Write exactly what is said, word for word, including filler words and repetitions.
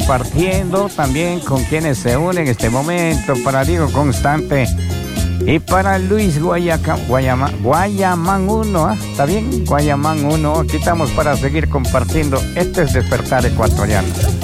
compartiendo también con quienes se unen en este momento. Para Diego Constante y para Luis Guayaca, Guayama, Guayamán uno, ¿ah? ¿Está bien? Guayamán uno. Aquí estamos para seguir compartiendo. Este es Despertar Ecuatoriano.